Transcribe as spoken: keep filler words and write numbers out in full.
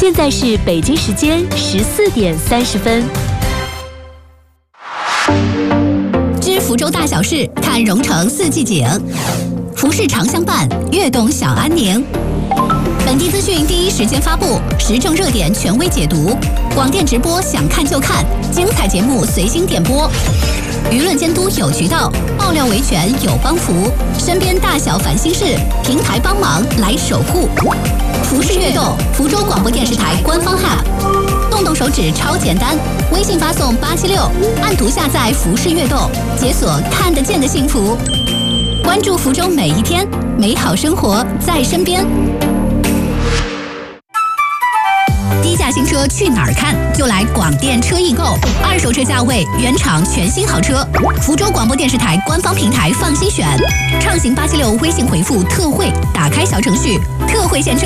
现在是北京时间十四点三十分。 知福州大小事，看蓉城四季景。服饰常相伴，悦动享安宁。本地资讯第一时间发布，时政热点权威解读，广电直播想看就看，精彩节目随心点播。舆论监督有渠道，爆料维权有帮扶，身边大小烦心事，平台帮忙来守护。服饰悦动，福州广播电视台官方 App， 动动手指超简单，微信发送八七六，按图下载服饰悦动，解锁看得见的幸福。关注福州每一天，美好生活在身边。低价新车去哪儿看？就来广电车易购，二手车价位，原厂全新好车。福州广播电视台官方平台放心选，畅行八七六微信回复特惠，打开小程序，特惠现车。